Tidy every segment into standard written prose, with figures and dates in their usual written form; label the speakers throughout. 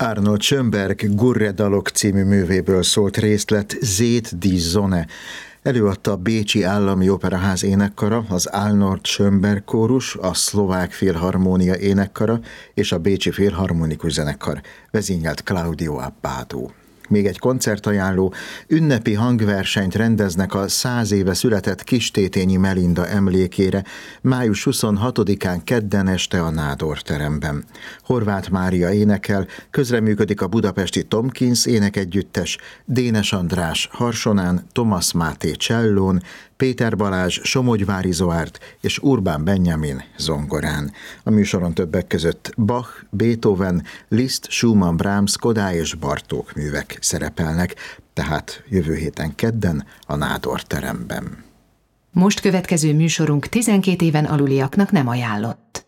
Speaker 1: Arnold Schönberg Gurre dalok című művéből szólt részlet Zét die Sonne. Előadta a Bécsi Állami Operaház énekkara, az Arnold Schönberg kórus, a Szlovák Filharmónia énekkara és a Bécsi Filharmonikus Zenekar. Vezényelt Claudio Abbado. Még egy koncertajánló, ünnepi hangversenyt rendeznek a 100 éve született Kistétényi Melinda emlékére május 26-án kedden este a Nádor teremben. Horváth Mária énekel, közreműködik a budapesti Tomkins énekegyüttes, Dénes András harsonán, Thomas Máté csellón, Péter Balázs Somogyvári Zoárt és Urbán Benjamin zongorán. A műsoron többek között Bach, Beethoven, Liszt, Schumann, Brahms, Kodály és Bartók művek szerepelnek, tehát jövő héten kedden a Nádor teremben.
Speaker 2: Most következő műsorunk 12 éven aluliaknak nem ajánlott.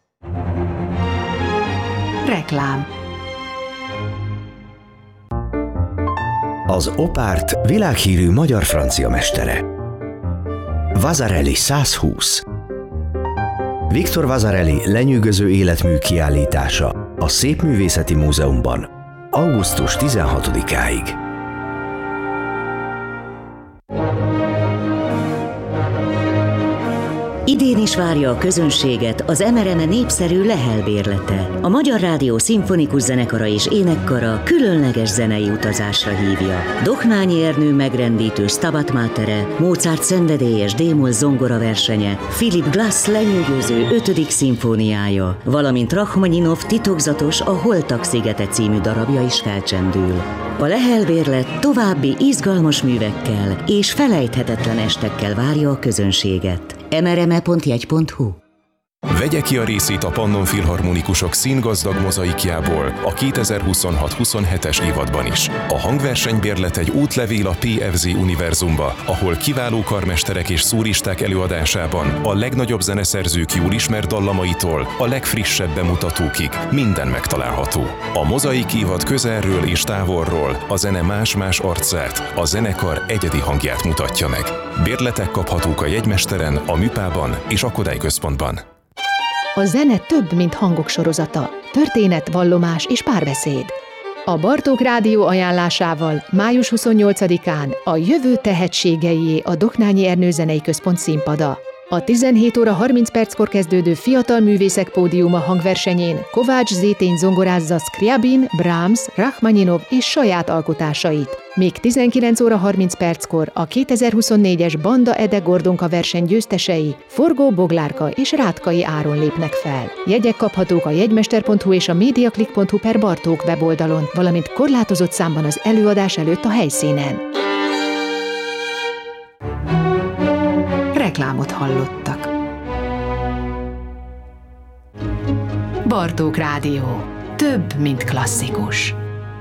Speaker 2: Reklám.
Speaker 3: Az Opárt világhírű magyar-francia mestere. Vasarely 120. Victor Vasarely lenyűgöző életmű kiállítása a Szépművészeti Múzeumban augusztus 16-áig.
Speaker 4: Idén is várja a közönséget az MRM népszerű Lehel bérlete. A Magyar Rádió Szimfonikus Zenekara és Énekkara különleges zenei utazásra hívja. Dohnányi Ernő megrendítő Stabat Matere, Mozart szenvedélyes D-moll zongora versenye, Philip Glass lenyűgöző 5. szimfóniája, valamint Rachmaninov titokzatos A Holtak szigete című darabja is felcsendül. A Lehel bérlet további izgalmas művekkel és felejthetetlen estekkel várja a közönséget. mrme.jegy.hu.
Speaker 5: Vegye ki a részét a Pannon Filharmonikusok színgazdag mozaikjából a 2026-27-es évadban is. A hangversenybérlet egy útlevél a PFZ univerzumba, ahol kiváló karmesterek és szólisták előadásában a legnagyobb zeneszerzők jól ismert dallamaitól a legfrissebb bemutatókig minden megtalálható. A mozaik évad közelről és távolról a zene más-más arcát, a zenekar egyedi hangját mutatja meg. Bérletek kaphatók a jegymesteren, a Műpában és a Kodály központban.
Speaker 2: A zene több, mint hangok sorozata, történet, vallomás és párbeszéd. A Bartók Rádió ajánlásával május 28-án a Jövő tehetségeié a Dohnányi Ernő Zenei Központ színpada. A 17 óra 30 perckor kezdődő Fiatal Művészek Pódiuma hangversenyén Kovács Zétény zongorázza Scriabin, Brahms, Rachmaninov és saját alkotásait. Még 19 óra 30 perckor a 2024-es Banda Ede Gordonka verseny győztesei Forgó Boglárka és Rátkai Áron lépnek fel. Jegyek kaphatók a jegymester.hu és a mediaclick.hu/Bartók weboldalon, valamint korlátozott számban az előadás előtt a helyszínen. Reklámot hallottak. Bartók Rádió. Több, mint klasszikus.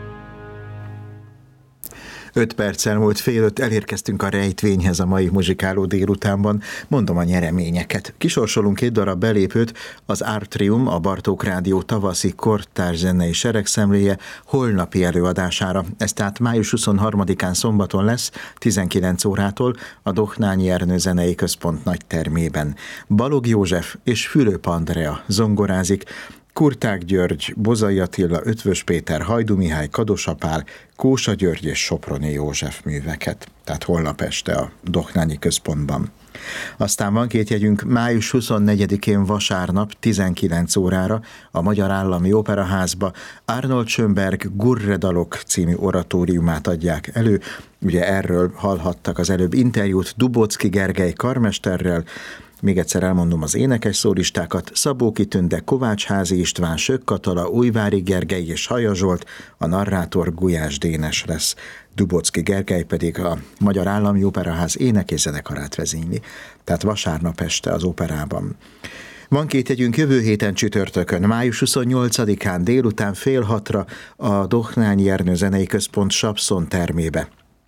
Speaker 1: 5 perccel múlt fél 5, elérkeztünk a rejtvényhez a mai muzsikáló délutánban. Mondom a nyereményeket. Kisorsolunk 2 darab belépőt az Artrium, a Bartók Rádió tavaszi kortárs zenei seregszemléje holnapi előadására. Ez tehát május 23-án szombaton lesz, 19 órától a Dohnányi Ernő Zenei Központ nagy termében. Balog József és Fülöp Andrea zongorázik, Kurták György, Bozai Attila, Ötvös Péter, Hajdú Mihály, Kadosa Pál, Kósa György és Soproni József műveket. Tehát holnap este a Dohnányi Központban. Aztán van 2 jegyünk, május 24-én vasárnap 19 órára a Magyar Állami Operaházba Arnold Schönberg Gurre dalok című oratóriumát adják elő. Ugye erről hallhattak az előbb interjút Dubocki Gergely karmesterrel. Még egyszer elmondom az énekes szólistákat: Szabóki Tünde, Kovácsházi István, Sök Katala, Újvári Gergely és Haja Zsolt, a narrátor Gulyás Dénes lesz. Dubocki Gergely pedig a Magyar Állami Operaház ének- és zenekarát vezényli. Tehát vasárnap este az operában. Van 2 jegyünk jövő héten csütörtökön, május 28-án délután fél 6-ra a Dohnányi Ernő Zenei Központ Sapszon termébe.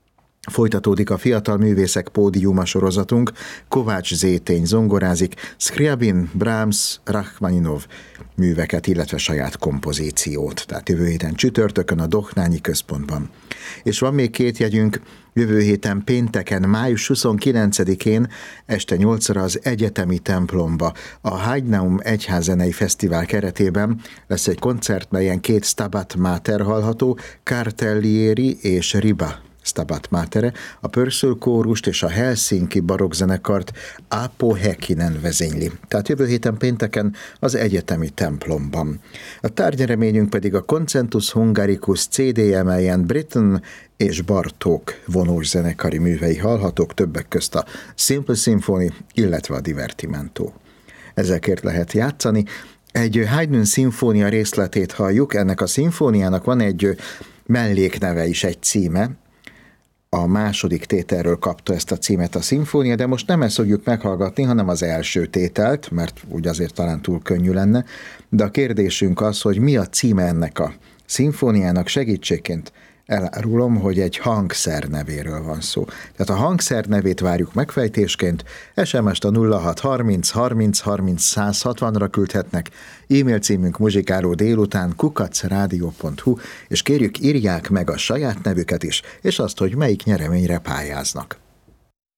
Speaker 1: Folytatódik a Fiatal Művészek Pódiuma sorozatunk, Kovács Zétény zongorázik, Scriabin, Brahms, Rachmaninov műveket, illetve saját kompozíciót. Tehát jövő héten csütörtökön a Dohnányi Központban. És van még 2 jegyünk, jövő héten pénteken, május 29-én este 8-ra az Egyetemi templomba, a Hagynaum Egyházzenei Fesztivál keretében lesz egy koncert, melyen 2 Stabat Mater hallható, Kartellieri és Riba Stabat Matere, a Pörsöl kórust és a Helsinki barokkzenekart Apo Häkkinen vezényli. Tehát jövő héten pénteken az Egyetemi templomban. A tárgyreményünk pedig a Concentus Hungaricus CD, melyen Britten és Bartók vonós zenekari művei hallhatók, többek közt a Simple Symphony, illetve a Divertimento. Ezekért lehet játszani. Egy Haydn szimfónia részletét halljuk, ennek a szimfóniának van egy mellékneve is, egy címe. A második tételről kapta ezt a címet a szimfónia, de most nem ezt fogjuk meghallgatni, hanem az első tételt, mert úgy azért talán túl könnyű lenne, de a kérdésünk az, hogy mi a címe ennek a szimfóniának. Segítségként elárulom, hogy egy hangszer nevéről van szó. Tehát a hangszer nevét várjuk megfejtésként, SMS-t a 0630 30 30 160-ra küldhetnek, e-mail címünk muzsikálódélután @radio.hu, és kérjük, írják meg a saját nevüket is, és azt, hogy melyik nyereményre pályáznak.